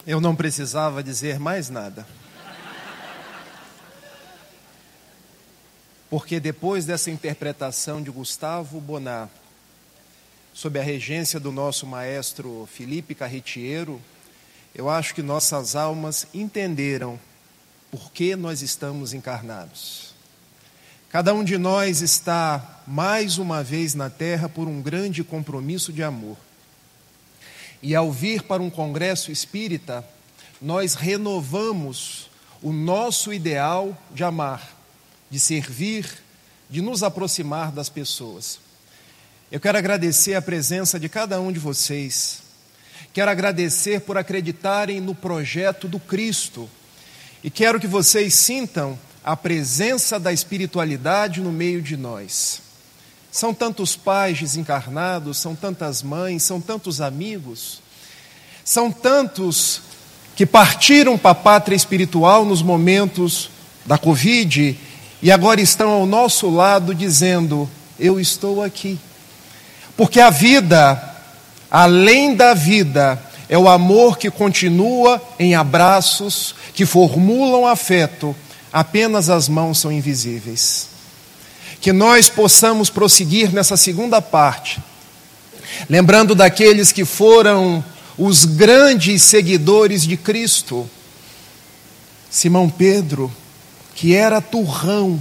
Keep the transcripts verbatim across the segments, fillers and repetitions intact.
Eu não precisava dizer mais nada. Porque depois dessa interpretação de Gustavo Bonar, sob a regência do nosso maestro Felipe Carretiero, eu acho que nossas almas entenderam por que nós estamos encarnados. Cada um de nós está mais uma vez na Terra por um grande compromisso de amor. E ao vir para um congresso espírita, nós renovamos o nosso ideal de amar, de servir, de nos aproximar das pessoas. Eu quero agradecer a presença de cada um de vocês. Quero agradecer por acreditarem no projeto do Cristo. E quero que vocês sintam a presença da espiritualidade no meio de nós. São tantos pais desencarnados, são tantas mães, são tantos amigos, são tantos que partiram para a pátria espiritual nos momentos da Covid e agora estão ao nosso lado dizendo: eu estou aqui. Porque a vida, além da vida, é o amor que continua em abraços, que formulam afeto, apenas as mãos são invisíveis. Que nós possamos prosseguir nessa segunda parte, lembrando daqueles que foram os grandes seguidores de Cristo. Simão Pedro, que era turrão,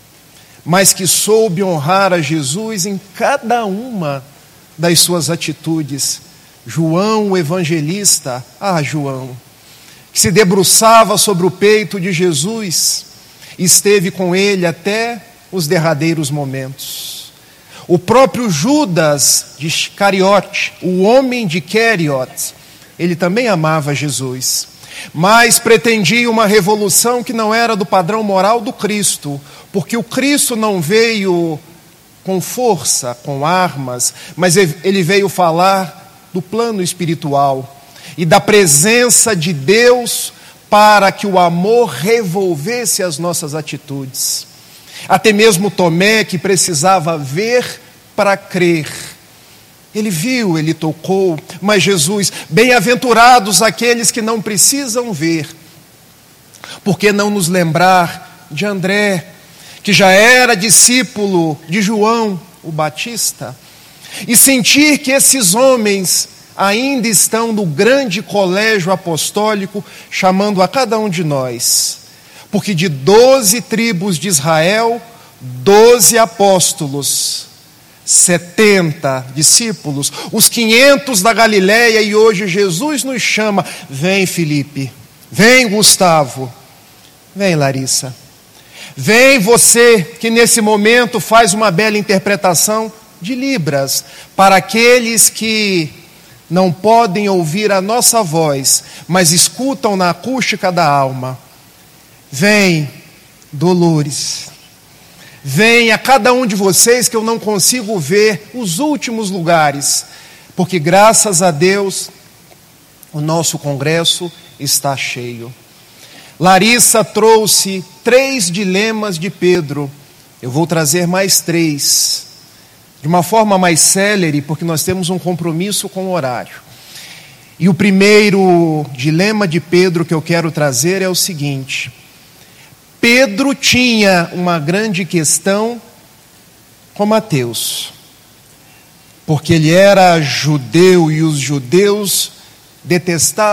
mas que soube honrar a Jesus em cada uma das suas atitudes. João, o evangelista, ah João, que se debruçava sobre o peito de Jesus, esteve com ele até os derradeiros momentos. O próprio Judas de Iscariote, o homem de Queriote, ele também amava Jesus, mas pretendia uma revolução que não era do padrão moral do Cristo, porque o Cristo não veio com força, com armas, mas ele veio falar do plano espiritual e da presença de Deus para que o amor revolvesse as nossas atitudes. Até mesmo Tomé, que precisava ver para crer, ele viu, ele tocou, mas Jesus, bem-aventurados aqueles que não precisam ver, por que não nos lembrar de André, que já era discípulo de João o Batista, e sentir que esses homens ainda estão no grande colégio apostólico, chamando a cada um de nós, porque de doze tribos de Israel, doze apóstolos, setenta discípulos, os quinhentos da Galileia, e hoje Jesus nos chama: vem Felipe, vem Gustavo, vem Larissa, vem você que nesse momento faz uma bela interpretação de Libras, para aqueles que não podem ouvir a nossa voz, mas escutam na acústica da alma. Vem, Dolores, vem a cada um de vocês que eu não consigo ver os últimos lugares, porque graças a Deus o nosso congresso está cheio. Larissa trouxe três dilemas de Pedro, eu vou trazer mais três, de uma forma mais célere, porque nós temos um compromisso com o horário. E o primeiro dilema de Pedro que eu quero trazer é o seguinte: Pedro tinha uma grande questão com Mateus, porque ele era judeu e os judeus detestavam